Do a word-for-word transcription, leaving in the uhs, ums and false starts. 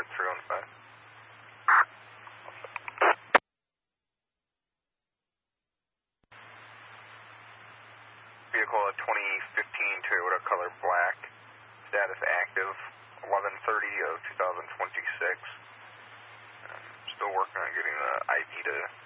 three one five. Vehicle at twenty fifteen Toyota color black. Status active. eleven thirty of two thousand twenty-six. Um, still working on getting the I D to